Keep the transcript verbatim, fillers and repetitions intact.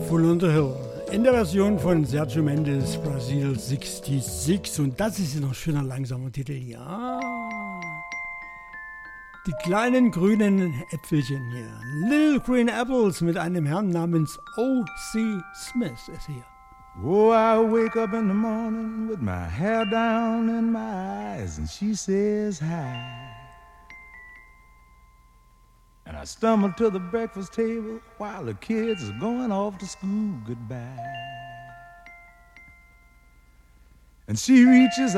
Beautiful on the Hill. In der Version von Sergio Mendes, Brasil sechsundsechzig. Und das ist noch ein schöner, langsamer Titel. Ja. Die kleinen grünen Äpfelchen hier. Little Green Apples mit einem Herrn namens O C. Smith ist hier. Oh, I wake up in the morning with my hair down in my eyes and she says hi. And I stumble to the breakfast table while the kids are going off to school goodbye. And she reaches